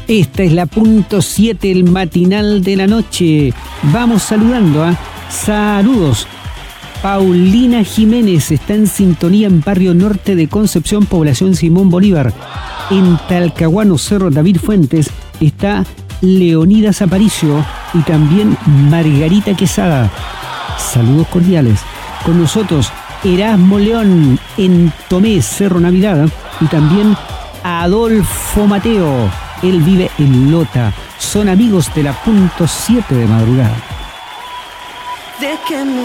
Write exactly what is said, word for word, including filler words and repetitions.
Esta es la punto siete, el matinal de la noche. Vamos saludando a saludos. Paulina Jiménez está en sintonía en Barrio Norte de Concepción, población Simón Bolívar. En Talcahuano, Cerro David Fuentes, está Leonidas Aparicio y también Margarita Quesada. Saludos cordiales. Con nosotros, Erasmo León en Tomé, Cerro Navidad, y también Adolfo Mateo. Él vive en Lota. Son amigos de la punto siete de madrugada.